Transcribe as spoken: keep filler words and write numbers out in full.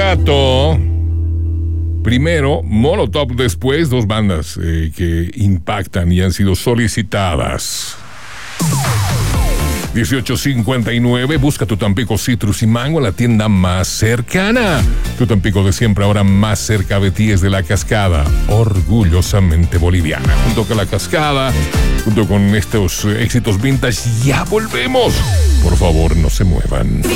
rato. Primero, Molotov, después dos bandas eh, que impactan y han sido solicitadas. dieciocho cincuenta y nueve, busca tu Tampico Citrus y Mango en la tienda más cercana. Tu Tampico de siempre, ahora más cerca de ti, es de La Cascada, orgullosamente boliviana. Junto con La Cascada, junto con estos éxitos vintage, ya volvemos. Por favor, no se muevan.